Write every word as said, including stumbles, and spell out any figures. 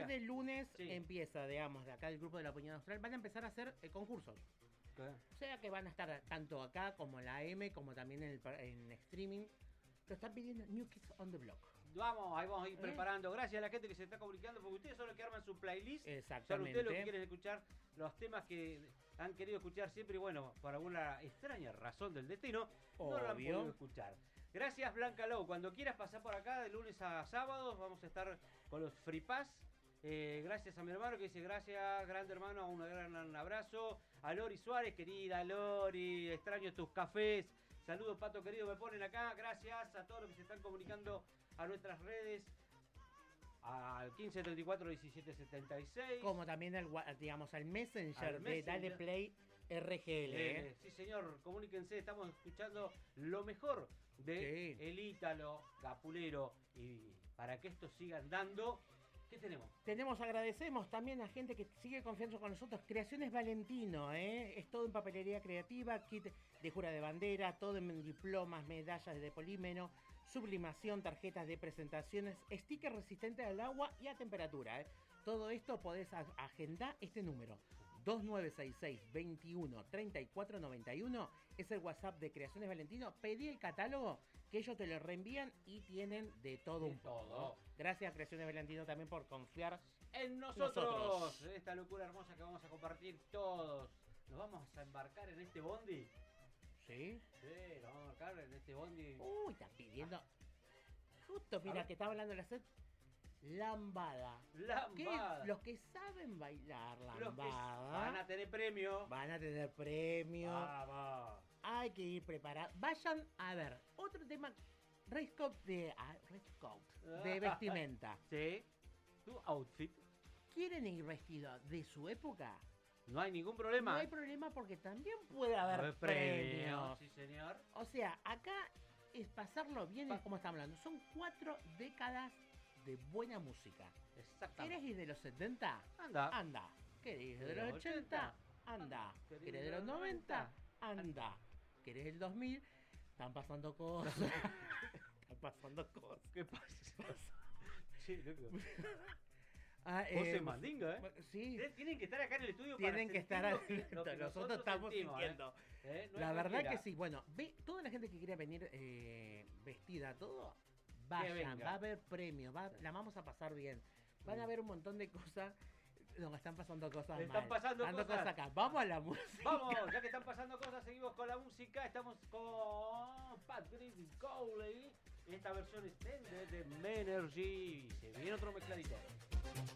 del lunes Sí. empieza, digamos, de acá del grupo de la Opinión Austral, van a empezar a hacer eh, concursos. ¿Qué? O sea que van a estar tanto acá como en la M, como también en, el, par- en streaming. Lo están pidiendo New Kids on the Block. Vamos, ahí vamos a ir ¿Eh? preparando. Gracias a la gente que se está comunicando, porque ustedes son los que arman su playlist. Exactamente. Son ustedes los que quieren escuchar los temas que han querido escuchar siempre y bueno, por alguna extraña razón del destino, no lo han Obvio. podido escuchar. Gracias, Blanca Low. Cuando quieras pasar por acá de lunes a sábados, vamos a estar con los Free Pass. Eh, gracias a mi hermano que dice gracias, grande hermano, un gran abrazo. A Lori Suárez, querida Lori, extraño tus cafés. Saludos, Pato querido, me ponen acá. Gracias a todos los que se están comunicando a nuestras redes. Al quince treinta y cuatro diecisiete setenta y seis. Como también al, wa- digamos, al Messenger Al de Messenger. Dale Play R G L. Eh, ¿eh? sí, señor, comuníquense, estamos escuchando lo mejor de Sí. el Ítalo, Capulero. Y para que esto siga andando, ¿qué tenemos? Tenemos, agradecemos también a gente que sigue confiando con nosotros. Creaciones Valentino, ¿eh? Es todo en papelería creativa, kit de jura de bandera, todo en diplomas, medallas de polímero, sublimación, tarjetas de presentaciones, stickers resistentes al agua y a temperatura, ¿eh? Todo esto podés a- agendar este número. dos nueve seis seis, veintiuno, treinta y cuatro noventa y uno es el WhatsApp de Creaciones Valentino. Pedí el catálogo que ellos te lo reenvían y tienen de todo De un poco. todo. Gracias Creaciones Valentino también por confiar. En nosotros, Nosotros. en esta locura hermosa que vamos a compartir todos. Nos vamos a embarcar en este bondi. ¿Sí? Sí, nos vamos a embarcar en este bondi. Uy, está pidiendo. Justo, A mira, ver. que estaba hablando de la set. Lambada. ¿Qué? Lambada. Los que saben bailar Los que lambada van a tener premio. van a tener premio. Vamos. Hay que ir preparados. Vayan a ver. Otro tema. Race Coat de. Ah, Race Coat de vestimenta. Sí. Tu outfit. ¿Quieren ir vestidos de su época? No hay ningún problema. No hay problema porque también puede haber A ver, premios. Sí, señor. O sea, acá es pasarlo bien, Pa- es como estamos hablando. Son cuatro décadas de buena música. Exactamente. ¿Querés ir de los setenta? Anda. Anda. ¿Querés ir de los ochenta? Anda. ¿Querés de los noventa? Anda. ¿Querés el dos mil? Están pasando cosas. Están pasando cosas. ¿Qué pasa? Sí, loco. Ah, José eh, Mandinga, ¿eh? Sí. Ustedes tienen que estar acá en el estudio Tienen para que estar sentir lo que- lo que atentos. Nosotros estamos sentimos, sintiendo. ¿eh? ¿Eh? No La es verdad cualquiera. que sí. Bueno, ve, toda la gente que quiera venir eh, vestida, todo, Que vayan, venga. va a haber premios, va, la vamos a pasar bien. Van a haber un montón de cosas. No, están pasando cosas Están mal. pasando Dando cosas. acá. Vamos a la música. Vamos, ya que están pasando cosas, seguimos con la música. Estamos con Patrick Cowley. Esta versión extended de Menergy. Se viene otro mezcladito.